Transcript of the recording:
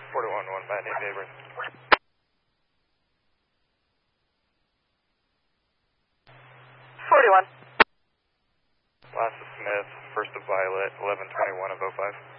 411, Matt named Avery. Last of Smith, first of Violet, 1121 of 05.